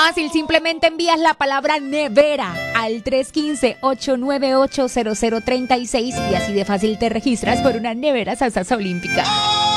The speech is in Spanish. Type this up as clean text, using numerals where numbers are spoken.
fácil, simplemente envías la palabra nevera al 315-898-0036 y así de fácil te registras por una nevera Salsa Olímpica.